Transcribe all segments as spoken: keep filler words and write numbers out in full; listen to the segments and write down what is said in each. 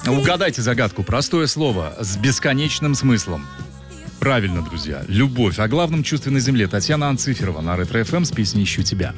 Угадайте загадку. Простое слово с бесконечным смыслом. Правильно, друзья. Любовь. О главном чувстве на земле. Татьяна Анциферова на Ретро-эф эм с песней «Ищу тебя».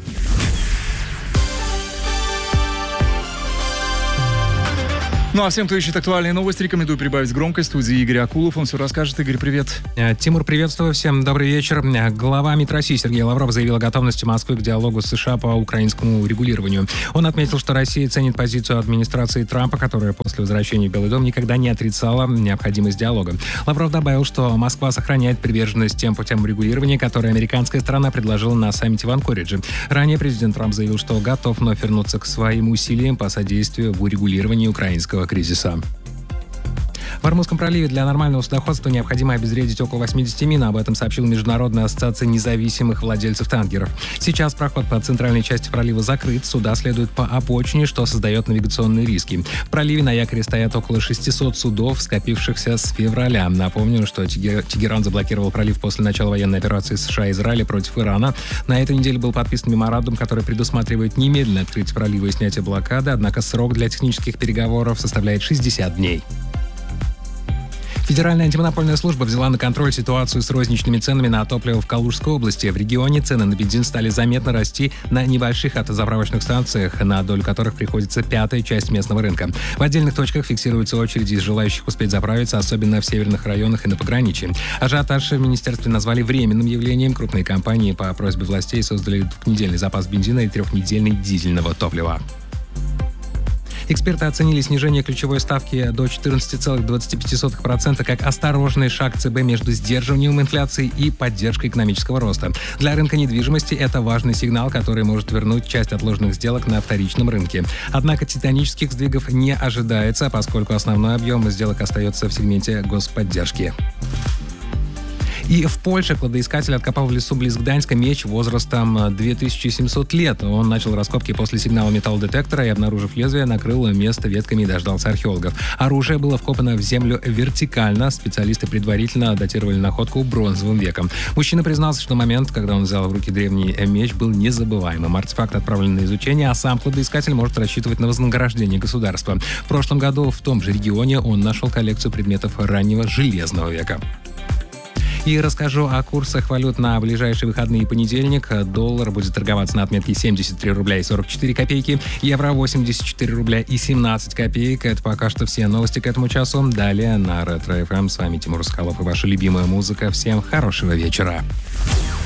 Ну а всем, кто ищет актуальные новости, рекомендую прибавить громкость. В студии Игорь Акулов. Он все расскажет. Игорь, привет. Тимур, приветствую. Всем добрый вечер. Глава МИД России Сергей Лавров заявил о готовности Москвы к диалогу с США по украинскому регулированию. Он отметил, что Россия ценит позицию администрации Трампа, которая после возвращения в Белый дом никогда не отрицала необходимость диалога. Лавров добавил, что Москва сохраняет приверженность тем путям регулирования, которые американская сторона предложила на саммите в Анкоридже. Ранее президент Трамп заявил, что готов вновь вернуться к своим усилиям по содействию в урегулировании украинского кризиса. В Ормузском проливе для нормального судоходства необходимо обезвредить около восемьдесят мин. Об этом сообщила Международная ассоциация независимых владельцев танкеров. Сейчас проход по центральной части пролива закрыт. Суда следуют по обочине, что создает навигационные риски. В проливе на якоре стоят около шестисот судов, скопившихся с февраля. Напомню, что Тегеран заблокировал пролив после начала военной операции США и Израиля против Ирана. На этой неделе был подписан меморандум, который предусматривает немедленное открытие пролива и снятие блокады, однако срок для технических переговоров составляет шестьдесят дней. Федеральная антимонопольная служба взяла на контроль ситуацию с розничными ценами на топливо в Калужской области. В регионе цены на бензин стали заметно расти на небольших автозаправочных станциях, на долю которых приходится пятая часть местного рынка. В отдельных точках фиксируются очереди из желающих успеть заправиться, особенно в северных районах и на пограничье. Ажиотаж в министерстве назвали временным явлением. Крупные компании по просьбе властей создали двухнедельный запас бензина и трехнедельный дизельного топлива. Эксперты оценили снижение ключевой ставки до четырнадцати целых двадцати пяти сотых процента как осторожный шаг ЦБ между сдерживанием инфляции и поддержкой экономического роста. Для рынка недвижимости это важный сигнал, который может вернуть часть отложенных сделок на вторичном рынке. Однако титанических сдвигов не ожидается, поскольку основной объем сделок остается в сегменте господдержки. И в Польше кладоискатель откопал в лесу близ Гданьска меч возрастом две тысячи семьсот лет. Он начал раскопки после сигнала металлодетектора и, обнаружив лезвие, накрыл место ветками и дождался археологов. Оружие было вкопано в землю вертикально. Специалисты предварительно датировали находку бронзовым веком. Мужчина признался, что момент, когда он взял в руки древний меч, был незабываемым. Артефакт отправлен на изучение, а сам кладоискатель может рассчитывать на вознаграждение государства. В прошлом году в том же регионе он нашел коллекцию предметов раннего железного века. И расскажу о курсах валют на ближайшие выходные и понедельник. Доллар будет торговаться на отметке семьдесят три рубля и сорок четыре копейки, евро восемьдесят четыре рубля и семнадцать копеек. Это пока что все новости к этому часу. Далее на Ретро-эф эм. С вами Тимур Скалов и ваша любимая музыка. Всем хорошего вечера.